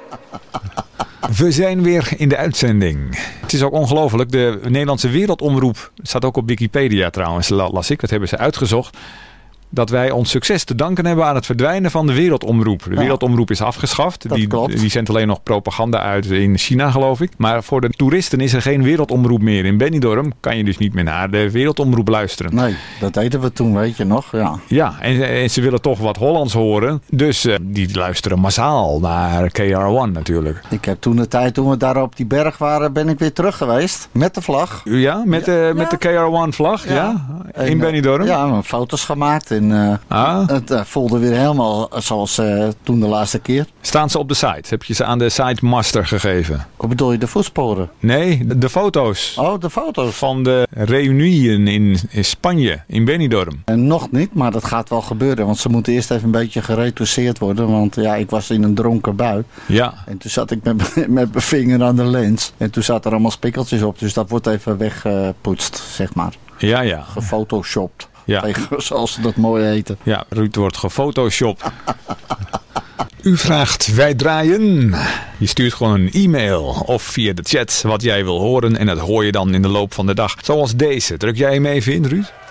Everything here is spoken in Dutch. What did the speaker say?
We zijn weer in de uitzending. Het is ook ongelooflijk. De Nederlandse Wereldomroep, staat ook op Wikipedia trouwens, las ik. Dat hebben ze uitgezocht. Dat wij ons succes te danken hebben aan het verdwijnen van de Wereldomroep. De Wereldomroep is afgeschaft. Die zendt alleen nog propaganda uit in China, geloof ik. Maar voor de toeristen is er geen Wereldomroep meer. In Benidorm kan je dus niet meer naar de Wereldomroep luisteren. Nee, dat deden we toen, weet je nog. Ja, en ze willen toch wat Hollands horen. Dus die luisteren massaal naar KR1 natuurlijk. Ik heb toen de tijd, toen we daar op die berg waren, ben ik weer terug geweest. Met de vlag. Ja, met de KR1 vlag, in Benidorm. Ja, foto's gemaakt. En het voelde weer helemaal zoals toen de laatste keer. Staan ze op de site? Heb je ze aan de site master gegeven? Hoe bedoel je, de voetsporen? Nee, de foto's. Oh, de foto's. Van de reunieën in Spanje, in Benidorm. Nog niet, maar dat gaat wel gebeuren. Want ze moeten eerst even een beetje geretoucheerd worden. Want ik was in een dronken bui. Ja. En toen zat ik met mijn vinger aan de lens. En toen zaten er allemaal spikkeltjes op. Dus dat wordt even weggepoetst, zeg maar. Ja. Gefotoshopt. Ja. Zoals ze dat mooi heten. Ja, Ruud wordt gefotoshopt. U vraagt, wij draaien. Je stuurt gewoon een e-mail of via de chat wat jij wil horen. En dat hoor je dan in de loop van de dag. Zoals deze. Druk jij hem even in, Ruud?